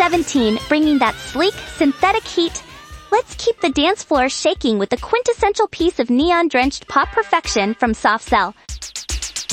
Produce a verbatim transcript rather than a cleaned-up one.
seventeen, bringing that sleek, synthetic heat. Let's keep the dance floor shaking with the quintessential piece of neon-drenched pop perfection from Soft Cell.